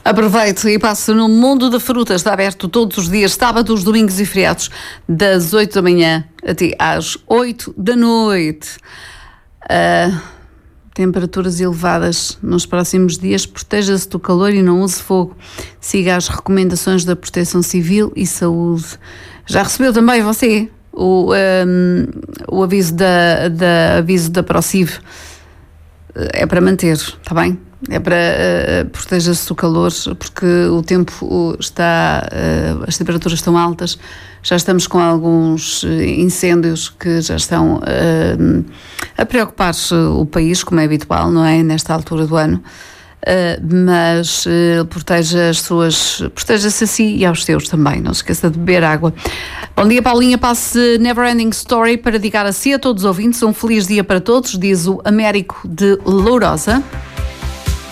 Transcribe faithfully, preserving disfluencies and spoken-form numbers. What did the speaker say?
Aproveite e passe no Mundo da Fruta. Está aberto todos os dias, sábados, domingos e feriados, das oito da manhã até às oito da noite. Uh, temperaturas elevadas nos próximos dias. Proteja-se do calor e não use fogo. Siga as recomendações da Proteção Civil e Saúde. Já recebeu também você o, um, o aviso da, da, aviso da Prociv? É para manter, está bem? É para uh, proteja-se do calor, porque o tempo está, uh, as temperaturas estão altas, já estamos com alguns incêndios que já estão uh, a preocupar o país, como é habitual, não é? Nesta altura do ano, uh, mas uh, proteja as suas, proteja-se a si e aos seus também, não se esqueça de beber água. Bom dia, Paulinha, passe Never Ending Story para dedicar a si, a todos os ouvintes, um feliz dia para todos, diz o Américo de Lourosa.